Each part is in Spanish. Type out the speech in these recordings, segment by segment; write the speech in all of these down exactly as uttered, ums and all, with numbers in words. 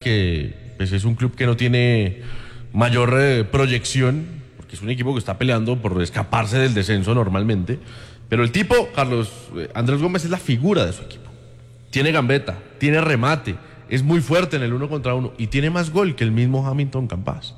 que pues, es un club que no tiene mayor eh, proyección, porque es un equipo que está peleando por escaparse del descenso normalmente, pero el tipo, Carlos eh, Andrés Gómez, es la figura de su equipo. Tiene gambeta, tiene remate, es muy fuerte en el uno contra uno y tiene más gol que el mismo Hamilton Campas.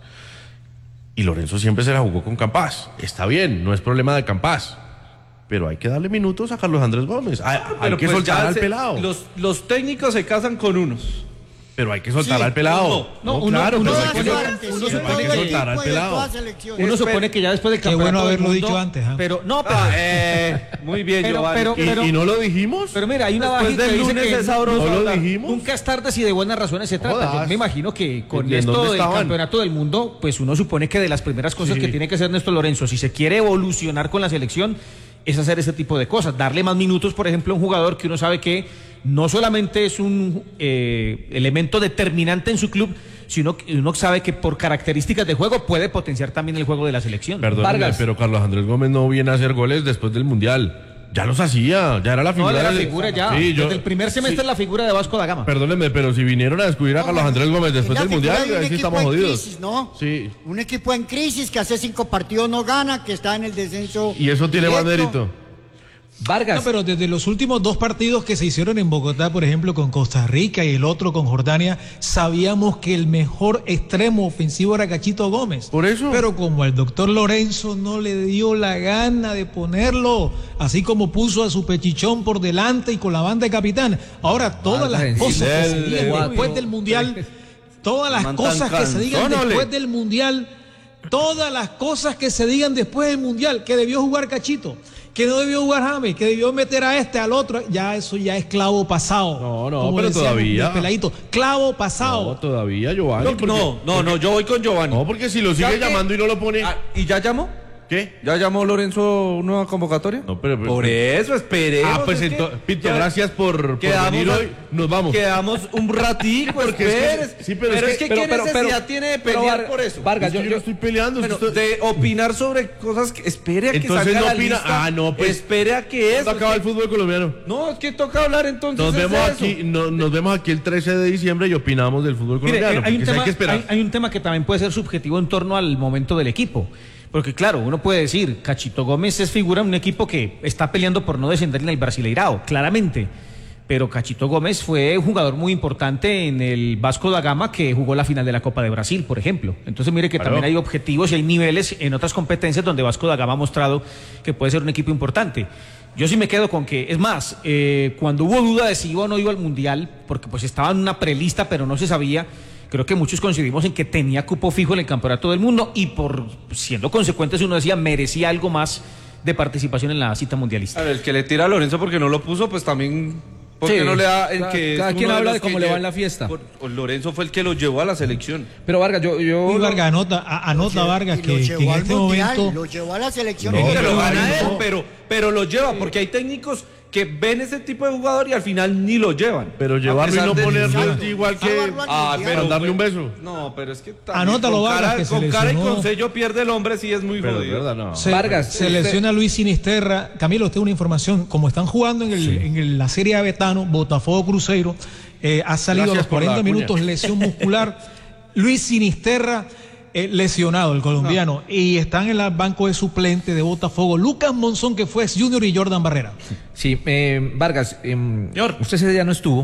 Y Lorenzo siempre se la jugó con Campas. Está bien, no es problema de Campas, pero hay que darle minutos a Carlos Andrés Gómez. Hay, hay que pues soltar al se, pelado. Los, los técnicos se casan con unos. Pero hay que soltar sí, al pelado. No, no, no uno, claro, uno, pero hay que, uno, uno supone que soltar al pelado. Uno supone que ya después del campeonato. Qué bueno haberlo mundo, dicho antes. ¿eh? Pero no, pero ah, eh, muy bien, pero, Giovanni. Pero, pero, ¿Y, ¿Y no lo dijimos? Pero mira, hay una bajita que dice que es sabroso, ¿no lo dijimos? Nunca es tarde si de buenas razones se trata. Yo me imagino que con esto del estaban? campeonato del mundo, pues uno supone que de las primeras cosas sí. que tiene que hacer Néstor Lorenzo, si se quiere evolucionar con la selección, es hacer ese tipo de cosas, darle más minutos, por ejemplo, a un jugador que uno sabe que no solamente es un eh, elemento determinante en su club, sino que uno sabe que por características de juego puede potenciar también el juego de la selección. Perdóneme, pero Carlos Andrés Gómez no viene a hacer goles después del Mundial. Ya los hacía, ya era la figura. No, era la de... figura ya. Sí, yo... Desde el primer semestre sí. es la figura de Vasco da Gama. Perdóneme, pero si vinieron a descubrir a Carlos Andrés Gómez después del Mundial, de ahí sí estamos jodidos. Crisis, ¿no? Sí. Un equipo en crisis que hace cinco partidos no gana, que está en el descenso. Y eso tiene directo. más mérito. Vargas. No, pero desde los últimos dos partidos que se hicieron en Bogotá, por ejemplo, con Costa Rica y el otro con Jordania, sabíamos que el mejor extremo ofensivo era Cachito Gómez. Por eso. Pero como el doctor Lorenzo no le dio la gana de ponerlo, así como puso a su pechichón por delante y con la banda de capitán. Ahora, todas las cosas que se digan después del Mundial, todas las cosas que se digan después del Mundial, todas las cosas que se digan después del Mundial, que debió jugar Cachito, que no debió jugar James, que debió meter a este, al otro, ya eso ya es clavo pasado. No, no, pero todavía. Peladito, clavo pasado. No, todavía, Giovanni. No, porque, no, no, porque, no, yo voy con Giovanni. No, porque si lo sigue llamando que, y no lo pone. Ah, ¿Y ya llamó? ¿Qué? ¿Ya llamó Lorenzo nueva convocatoria? No, pero, pero por eso, esperemos. Ah, pues entonces, Pito, gracias por, por venir a, hoy. Nos vamos. Quedamos un ratico, esperes. Es que, sí, pero, pero es es que, que ¿qué pero, necesidad pero, tiene de pelear por eso? Vargas, yo, yo no estoy peleando. Bueno, estoy... de opinar sobre cosas que espere a que entonces salga no la opina. lista. Ah, no, pues. Espere a que eso. acaba el fútbol colombiano. No, es que toca hablar entonces. Nos vemos es aquí, no, nos vemos aquí el trece de diciembre y opinamos del fútbol colombiano. Mire, hay, un tema, hay, que esperar. Hay, hay un tema que también puede ser subjetivo en torno al momento del equipo. Porque claro, uno puede decir, Cachito Gómez es figura en un equipo que está peleando por no descender en el Brasileirao, claramente. Pero Cachito Gómez fue un jugador muy importante en el Vasco da Gama, que jugó la final de la Copa de Brasil, por ejemplo. Entonces mire que claro, también hay objetivos y hay niveles en otras competencias donde Vasco da Gama ha mostrado que puede ser un equipo importante. Yo sí me quedo con que, es más, eh, cuando hubo duda de si iba o no iba al Mundial, porque pues estaba en una prelista pero no se sabía, creo que muchos coincidimos en que tenía cupo fijo en el Campeonato del Mundo y por siendo consecuentes uno decía merecía algo más de participación en la cita mundialista. A ver, el que le tira a Lorenzo porque no lo puso, pues también porque sí, no le da el cada, que cada quien habla de cómo le va en la fiesta. Por, por Lorenzo fue el que lo llevó a la selección. Pero Vargas, yo, yo y Vargas anota, a, anota Vargas que, que en este mundial, momento lo llevó a la selección. No, no, que lo gana no. él, pero pero lo lleva porque hay técnicos que ven ese tipo de jugador y al final ni lo llevan. Pero llevarlo y no ponerlo es igual que ah, pero darle un beso. No, pero es que anótalo, con, Vargas, cara, que con se cara y lesionó. con sello pierde el hombre, sí es muy pero jodido. Verdad, no. Se, Vargas, se usted... lesiona Luis Sinisterra. Camilo, usted una información, como están jugando en, el, sí. en el, la Serie A Betano, Botafogo Cruzeiro, eh, ha salido Gracias a los cuarenta minutos lesión muscular. Luis Sinisterra Eh, lesionado, el colombiano, no. y están en el banco de suplente de Botafogo Lucas Monzón, que fue Junior, y Jordan Barrera. Sí, eh, Vargas, eh, usted ese día no estuvo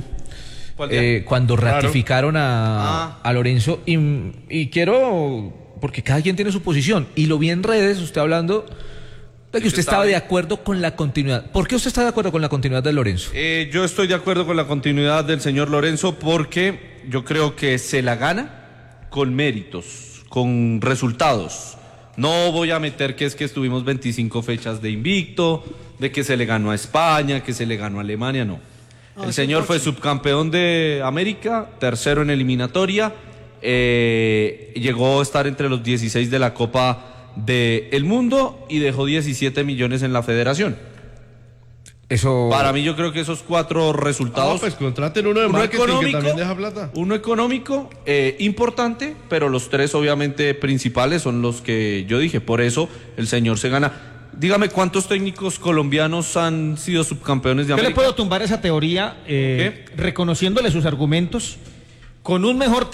eh, cuando claro. ratificaron a, ah. a Lorenzo y, y quiero, porque cada quien tiene su posición, y lo vi en redes, usted hablando de que usted estaba de acuerdo con la continuidad. ¿Por qué usted está de acuerdo con la continuidad de Lorenzo? Eh, yo estoy de acuerdo con la continuidad del señor Lorenzo porque yo creo que se la gana con méritos, con resultados. No voy a meter que es que estuvimos veinticinco fechas de invicto, de que se le ganó a España, que se le ganó a Alemania, no. no el señor fue subcampeón de América, tercero en eliminatoria, eh, llegó a estar entre los dieciséis de la Copa del Mundo y dejó diecisiete millones en la federación. Eso... Para mí yo creo que esos cuatro resultados... Ah, pues contraten uno de uno marketing económico, que también deja plata. Uno económico, eh, importante, pero los tres obviamente principales son los que yo dije. Por eso el señor se gana. Dígame, ¿cuántos técnicos colombianos han sido subcampeones de América? Yo le puedo tumbar esa teoría eh, reconociéndole sus argumentos con un mejor